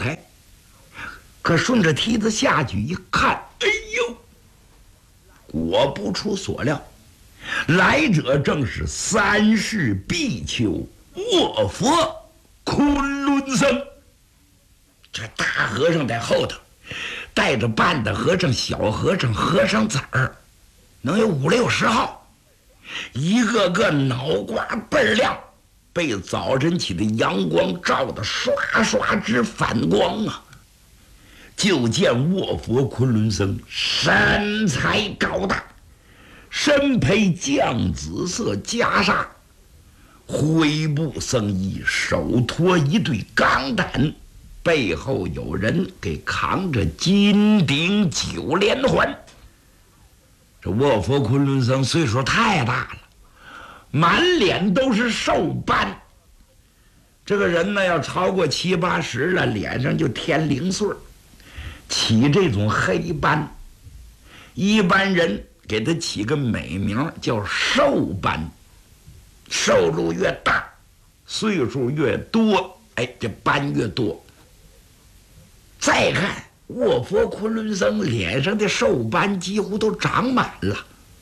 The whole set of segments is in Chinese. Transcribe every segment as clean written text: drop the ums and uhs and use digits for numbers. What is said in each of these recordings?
台。可顺着梯子下去一看，哎呦，果不出所料，来者正是三世比丘卧佛昆仑僧。这大和尚在后头，带着半的和尚、小和尚、和尚子儿，能有50-60号，一个个脑瓜倍亮，被早晨起的阳光照得刷刷直反光啊！就见卧佛昆仑僧身材高大，身披绛紫色袈裟，灰布僧衣，手托一对钢胆，背后有人给扛着金顶9连环。这卧佛昆仑僧岁数太大了，满脸都是寿斑。这个人呢，要超过70、80了，脸上就添0岁，起这种黑斑，一般人给他起个美名叫寿斑。寿禄越大，岁数越多，哎，这斑越多。再看卧佛昆仑僧脸上的寿斑几乎都长满了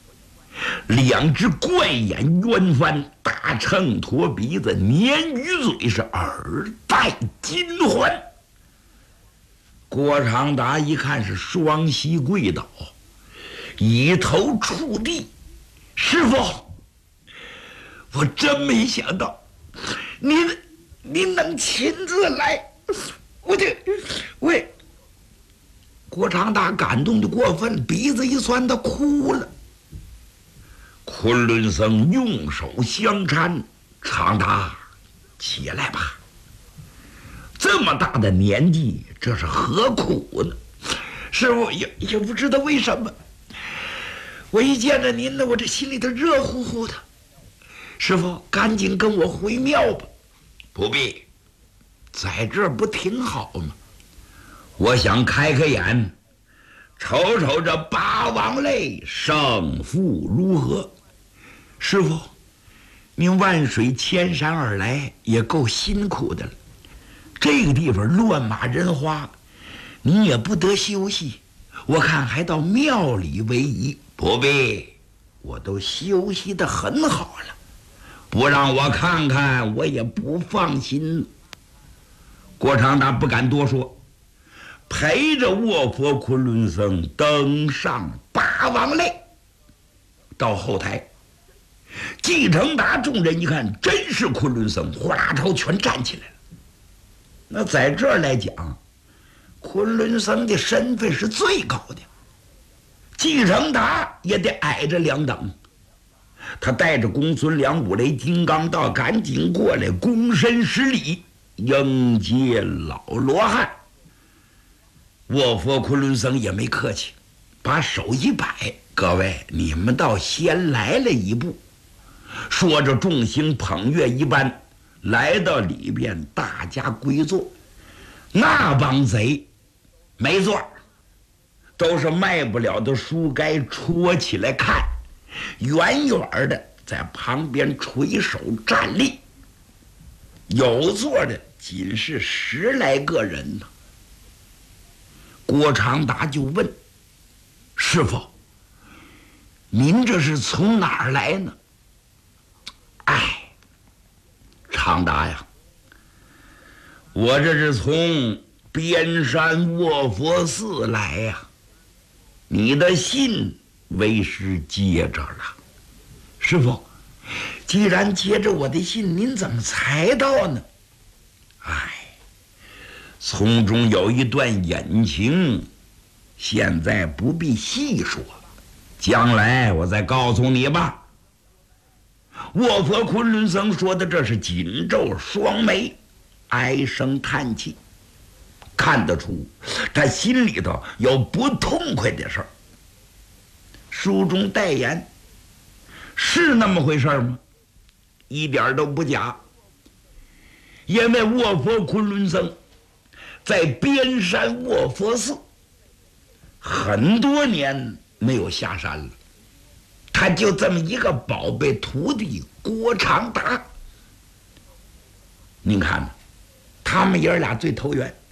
，2只怪眼圆翻，大秤砣鼻子，鲶鱼嘴，是耳戴金环。郭长达一看是双膝跪倒，以头触地：“师傅，我真没想到您能亲自来，我郭长达感动的过分，鼻子一酸，他哭了。昆仑僧用手相搀：“长达，起来吧，这么大的年纪，这是何苦呢？师傅也不知道为什么，我一见着您呢，我这心里头热乎乎的。师傅，赶紧跟我回庙吧。”“不必，在这儿不挺好吗？我想开开眼，瞅瞅这八王类胜负如何。师傅，您万水千山而来，也够辛苦的了。这个地方乱马人花，你也不得休息，我看还到庙里为宜。”“不必，我都休息得很好了，不让我看看，我也不放心。”郭长达不敢多说，陪着卧佛昆仑僧登上八王类。到后台，继承达众人一看，真是昆仑僧，呼啦朝全站起来了。那在这儿来讲，昆仑僧的身份是最高的，继承达也得矮着2等。他带着公孙良、五雷金刚道赶紧过来，躬身施礼迎接老罗汉。卧佛昆仑僧也没客气，把手一摆：“各位，你们倒先来了一步。”说着，众星捧月一般来到里边，大家归坐。那帮贼没座，都是卖不了的书该戳起来看，远远的在旁边垂手站立。有座的仅是10来个人呢。郭长达就问：“师傅，您这是从哪儿来呢？”“哎，长达呀，我这是从边山卧佛寺来呀。你的信为师接着了。”“师傅，既然接着我的信，您怎么才到呢？”“哎，从中有一段隐情，现在不必细说，将来我再告诉你吧。”卧佛昆仑僧说的这是紧皱双眉，唉声叹气，看得出他心里头有不痛快的事儿。书中代言，是那么回事吗？一点都不假。因为卧佛昆仑僧在边山卧佛寺很多年没有下山了，他就这么一个宝贝徒弟郭长达。您看呢，他们爷俩最投缘，